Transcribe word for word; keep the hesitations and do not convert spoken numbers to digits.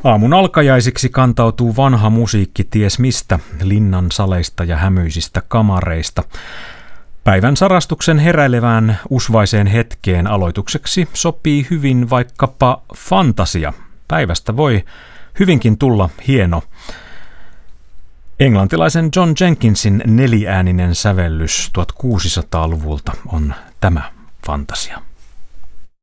Aamun alkajaisiksi kantautuu vanha musiikki ties mistä, linnan saleista ja hämyisistä kamareista. Päivän sarastuksen heräilevään usvaiseen hetkeen aloitukseksi sopii hyvin vaikkapa fantasia. Päivästä voi hyvinkin tulla hieno. Englantilaisen John Jenkinsin neliääninen sävellys tuhatkuusisataaluvulta on tämä fantasia.